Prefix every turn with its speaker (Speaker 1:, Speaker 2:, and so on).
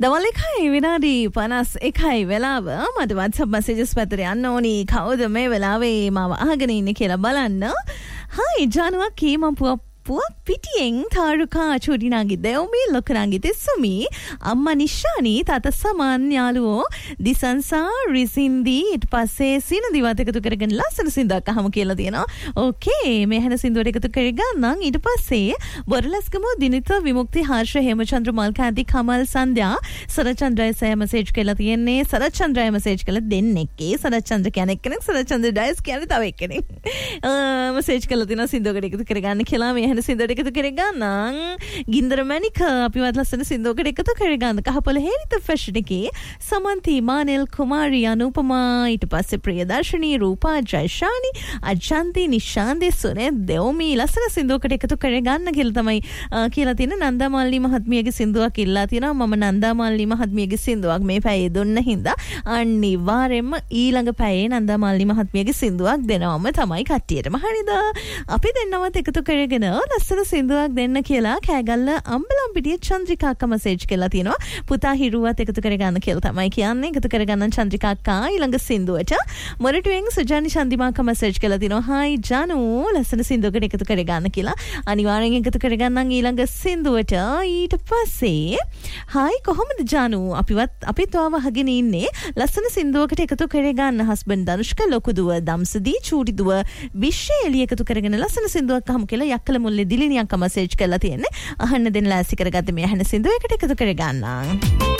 Speaker 1: දවල් 1යි විනාඩි 51යි වෙලාව. මට WhatsApp messages පැත්තට යන්න ඕනි. කවුද මේ වෙලාවේ මාව අහගෙන ඉන්නේ කියලා බලන්න. හයි ජානුවක් කීම පුවක් පිටියෙන් තාරුකා චුඩිනාගේ දෙවමි ලොකනාගේ තිස්සුමි අම්මා නිශානි තාත සමන් යාළුවෝ දිසන්සා රිසින්දි ඊට පස්සේ සින දිවත් එකතු කරගෙන ලස්සන සින්දුවක් අහමු කියලා තියෙනවා. ඕකේ මේ හැන සින්දුවට එකතු කරගන්නම්. ඊට පස්සේ බොරලස්ගම දිනිත විමුක්ති හර්ෂ හේමචන්ද්‍ර මල්කාන්ති කමල් සන්ධ්‍යා සරචන්ද්‍රය සය මැසේජ් කරලා තියෙන්නේ. සරචන්ද්‍රය මැසේජ් කළා දෙන්නෙක්ගේ. සරචන්ද්‍ර කියන්නේ එක්කෙනෙක්, සරචන්ද්‍ර ඩයස් කියන්නේ තව එක්කෙනෙක්. මැසේජ් කළා තියෙනවා සින්දුවකට එකතු කරගන්න කියලා. මේ හැන සින්දුවට එකතු කරගන්නම්. ගින්දර මැනික අපිවත් ලස්සන සින්දුවකට එකතු කරගන්න. කහපොළ හේරිත ෆැෂන් එකේ සමන්ති මානෙල් කුමාරී අනුපමා ඊට පස්සේ ප්‍රියදර්ශනී රූපා ජයශානි අජන්ති නිශාන්ති සුනේ දෙවමි ලස්සන සින්දුවකට එකතු කරගන්න කියලා තමයි කියලා තියෙන. නන්දා මල්ලි මහත්මියගේ සින්දුවක් ඉල්ලා තියෙනවා. මම නන්දා මල්ලි මහත්මියගේ සින්දුවක් මේ පැයේ දුන්න හින්දා අනිවාර්යෙන්ම ඊළඟ පැයේ නන්දා මල්ලි මහත්මියගේ සින්දුවක් දෙනවම තමයි කට්ටියටම. හරිද? අපි දෙන්නවත් එකතු කරගෙන ලස්සන සින්දුවක් දෙන්න කියලා කෑගල්ල අම්බලම්පිටිය චන්ද්‍රිකා අක්කා මැසේජ් කරලා තියෙනවා. පුතා හිරුවත් එකතු කරගන්න කියලා තමයි කියන්නේ. එකතු කරගන්න චන්ද්‍රිකා අක්කා ඊළඟ සින්දුවට. මොරටුවෙන් සුජානි චන්දිමා අක්කා මැසේජ් කරලා තියෙනවා. හයි ජානු ලස්සන සින්දුවකට එකතු කරගන්න කියලා. අනිවාර්යෙන් එකතු කරගන්න ඊළඟ සින්දුවට. ඊට පස්සේ හයි කොහොමද ජානු අපිත් ඔයාව අහගෙන ඉන්නේ. ලස්සන සින්දුවකට එකතු කරගන්න හස්බන්ඩ් දනුෂ්ක ලොකු දුව දම්සදී චූටි දුව විශ්ෂේ එළිය එකතු කරගෙන ලස්සන සින්දුවක් අහමු කියලා යක්කල මුල්ලේ දිලිනියක් මැසේජ් කරලා තියෙන්නේ. අහන්න දෙන්න ලෑස්ති කරගත්ත මේ අහන සින්දුව එකට එකතු කරගන්න.